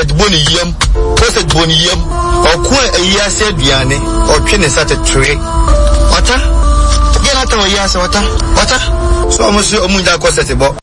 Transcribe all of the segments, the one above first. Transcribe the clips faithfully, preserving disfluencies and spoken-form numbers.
at Boniyam, what's at Boniyam, or quite a year said Biane, or Trinity at a tree. Water? Get out of a year, water, water. So, Monsieur Omunda was at the box.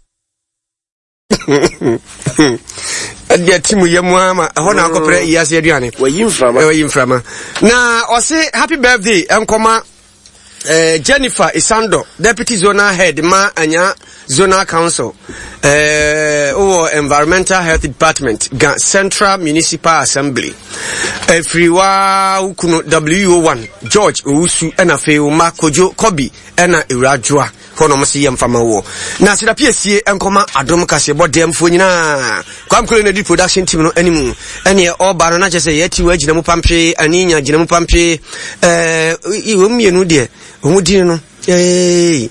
And yet, Timu Yamama, I want to go pray. Yes, Yadiani. Where you from? Where you from? Now, I say happy birthday, Uncoma Jennifer Isando, Deputy Zona Head, Ma Anya Zona Council, uh, or Environmental Health Department, Central Municipal Assembly. Everywa Kuno W O one, George Usu, and a few Makojo Kobi, and a Irajua. Kono masi yam fama wo na sida P S C enkoma adom kase bodem fo nyina kwam kule na di production team no animu ene all ba no na chese yati wa gina mu pampwe aninya gina mu pampwe eh wo mienu de wo di no eh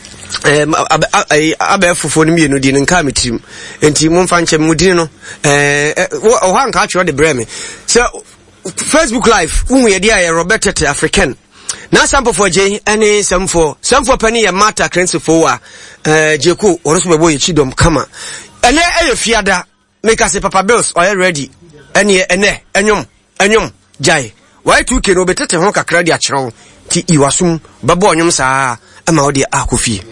eh aba fofo no mienu di nka metim enti mo mfa nche mu di no eh o ha nka atwe de breme so Facebook live unu ye dia Robert Tete African. Now sample for J any some for some for penny a matter crancy for uh Jeku or else boy chidom kama. And there a fiada make us a papa bills or ready. Any ene enyum enyum jai. Why two can obey tete honka credit chron ti iwasum babo nyum sa ama odi akufi.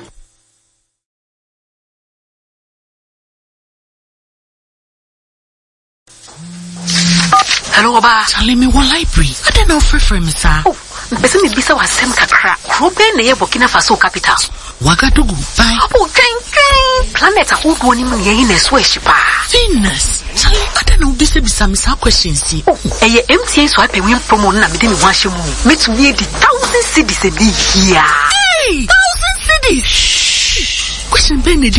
Hello, Oba. Charlie, me one library. I don't know free free, sir. Oh, person is bisa wasem kakra. Ruben ne ye Burkina Faso capital. Wagadugu. Bye. Oh, train train. Planet a whole one in ye in a swish pa. Venus. Charlie, I don't know bisa bisa misa questions. Oh, eh M T A so I pay win promo na bidin wash mu. Me to ye the thousand cities e be here. Hey, thousand cities. Shh. Question Ben